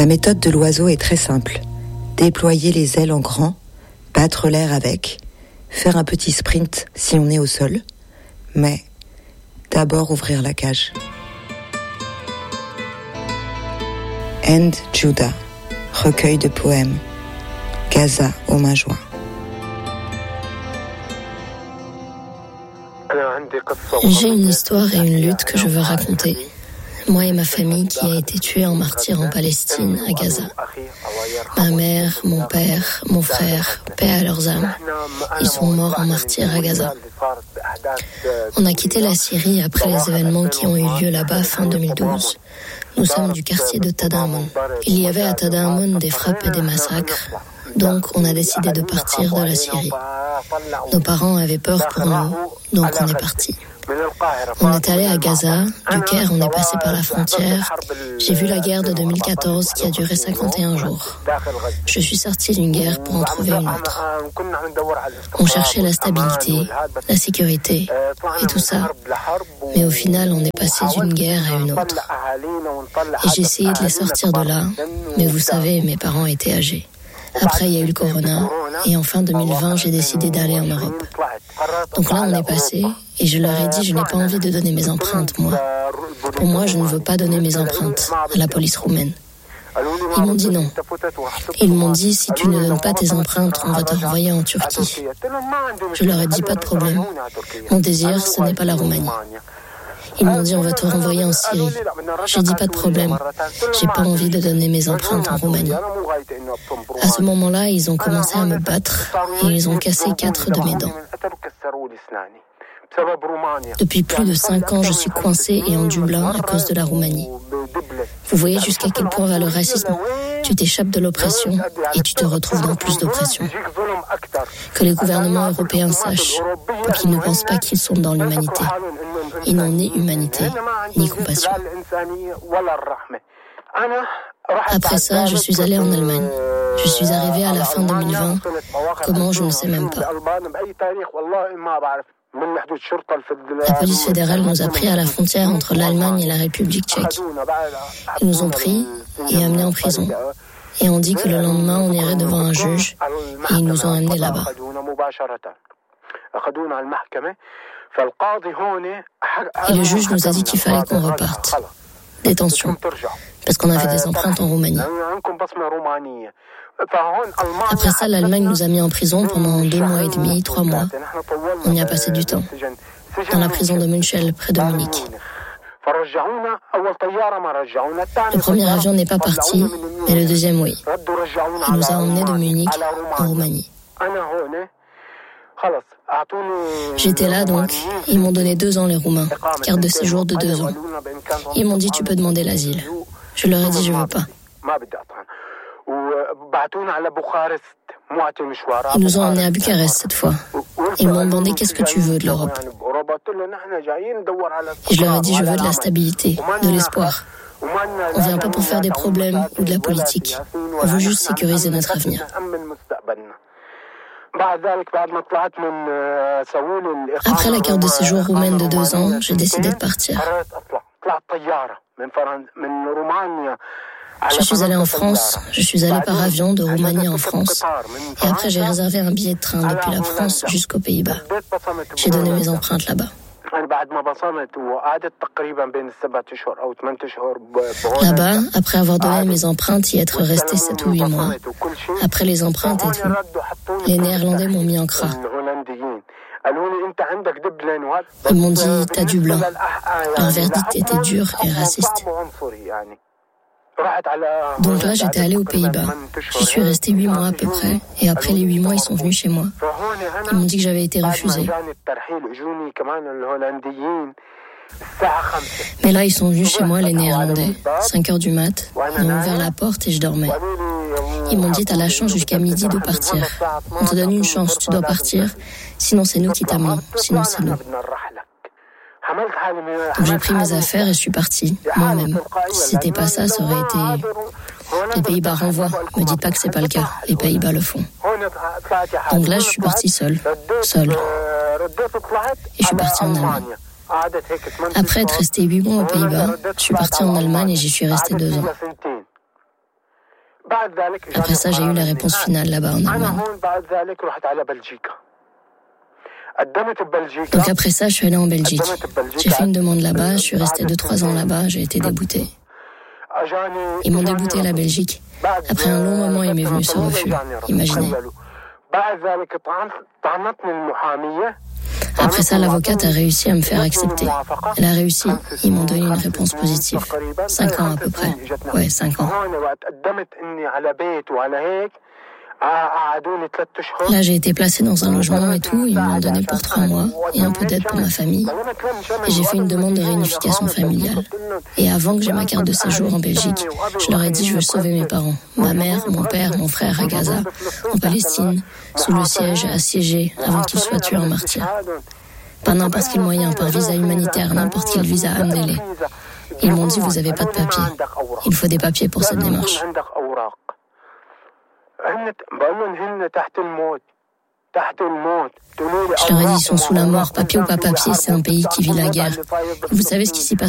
La méthode de l'oiseau est très simple. Déployer les ailes en grand, battre l'air avec, faire un petit sprint si on est au sol, mais d'abord ouvrir la cage. And Judah, recueil de poèmes. Gaza au Majoie. J'ai une histoire et une lutte que je veux raconter. Moi et ma famille qui a été tuée en martyr en Palestine, à Gaza. Ma mère, mon père, mon frère, paix à leurs âmes. Ils sont morts en martyr à Gaza. On a quitté la Syrie après les événements qui ont eu lieu là-bas fin 2012. Nous sommes du quartier de Tadamon. Il y avait à Tadamon des frappes et des massacres. Donc on a décidé de partir de la Syrie. Nos parents avaient peur pour nous, donc on est partis. On est allé à Gaza, du Caire on est passé par la frontière. J'ai vu la guerre de 2014 qui a duré 51 jours. Je suis sortie d'une guerre pour en trouver une autre. On cherchait la stabilité, la sécurité et tout ça. Mais au final on est passé d'une guerre à une autre. Et j'ai essayé de les sortir de là, mais vous savez, mes parents étaient âgés. Après, il y a eu le corona, et en fin 2020, j'ai décidé d'aller en Europe. Donc là, on est passé, et je leur ai dit, je n'ai pas envie de donner mes empreintes, moi. Pour moi, je ne veux pas donner mes empreintes à la police roumaine. Ils m'ont dit non. Ils m'ont dit, si tu ne donnes pas tes empreintes, on va te renvoyer en Turquie. Je leur ai dit, pas de problème. Mon désir, ce n'est pas la Roumanie. Ils m'ont dit on va te renvoyer en Syrie. J'ai dit pas de problème. J'ai pas envie de donner mes empreintes en Roumanie. À ce moment-là, ils ont commencé à me battre et ils ont cassé 4 de mes dents. Depuis plus de 5 ans, je suis coincée et en Dublin à cause de la Roumanie. Vous voyez jusqu'à quel point va le racisme. Tu t'échappes de l'oppression et tu te retrouves dans plus d'oppression. Que les gouvernements européens sachent pour qu'ils ne pensent pas qu'ils sont dans l'humanité. Ils n'ont ni humanité, ni compassion. Après ça, je suis allée en Allemagne. Je suis arrivée à la fin 2020. Comment, je ne sais même pas. La police fédérale nous a pris à la frontière entre l'Allemagne et la République tchèque. Ils nous ont pris et amenés en prison. Et on dit que le lendemain, on irait devant un juge et ils nous ont amenés là-bas. Et le juge nous a dit qu'il fallait qu'on reparte. Détention. Parce qu'on avait des empreintes en Roumanie. Après ça, l'Allemagne nous a mis en prison pendant 2 mois et demi, 3 mois. On y a passé du temps. Dans la prison de München, près de Munich. Le premier avion n'est pas parti, mais le deuxième, oui. Il nous a emmenés de Munich en Roumanie. J'étais là donc, ils m'ont donné 2 ans les Roumains, carte de séjour de 2 ans. Ils m'ont dit tu peux demander l'asile. Je leur ai dit je veux pas. Ils nous ont emmenés à Bucarest cette fois. Ils m'ont demandé qu'est-ce que tu veux de l'Europe. Et je leur ai dit je veux de la stabilité, de l'espoir. On vient pas pour faire des problèmes ou de la politique. On veut juste sécuriser notre avenir. Après la carte de séjour roumaine de 2 ans, j'ai décidé de partir. Je suis allée en France, je suis allée par avion de Roumanie en France. Et après, j'ai réservé un billet de train depuis la France jusqu'aux Pays-Bas. J'ai donné mes empreintes là-bas. Là-bas, après avoir donné mes empreintes et être resté 7 ou 8 mois, après les empreintes et tout, les Néerlandais m'ont mis en CRA. Ils m'ont dit, t'as du blanc. Leur verdict était dur et raciste. Donc là, j'étais allée aux Pays-Bas. J'y suis restée 8 mois à peu près. Et après les 8 mois, ils sont venus chez moi. Ils m'ont dit que j'avais été refusée. Mais là, ils sont venus chez moi, les Néerlandais. 5h du mat. Ils m'ont ouvert la porte et je dormais. Ils m'ont dit, t'as la chance jusqu'à midi de partir. On te donne une chance, tu dois partir. Sinon, c'est nous qui t'amenons. Sinon, c'est nous. Donc j'ai pris mes affaires et je suis partie, moi-même. Si c'était pas ça, ça aurait été... Les Pays-Bas renvoient. Me dites pas que c'est pas le cas. Les Pays-Bas le font. Donc là, je suis partie seule. Et je suis partie en Allemagne. Après être restée 8 mois aux Pays-Bas, je suis partie en Allemagne et j'y suis restée 2 ans. Après ça, j'ai eu la réponse finale là-bas en Allemagne. Donc après ça, je suis allée en Belgique. J'ai fait une demande là-bas, je suis restée 2-3 ans là-bas, j'ai été déboutée. Ils m'ont débouté à la Belgique. Après un long moment, il m'est venu ce refus. Imaginez. Après ça, l'avocate a réussi à me faire accepter. Elle a réussi. Ils m'ont donné une réponse positive. 5 ans à peu près. Ouais, 5 ans. Là, j'ai été placée dans un logement et tout. Ils m'ont donné pour 3 mois et un peu d'aide pour ma famille. Et j'ai fait une demande de réunification familiale. Et avant que j'aie ma carte de séjour en Belgique, je leur ai dit je veux sauver mes parents. Ma mère, mon père, mon frère à Gaza, en Palestine, sous le siège, assiégés, avant qu'ils soient tués en martyrs. Par n'importe quel moyen, par visa humanitaire, n'importe quel visa Amdele. Ils m'ont dit vous n'avez pas de papiers. Il faut des papiers pour cette démarche. Je leur ai dit, ils sont sous la mort, papier ou pas papier, c'est un pays qui vit la guerre. Vous savez ce qui s'y passe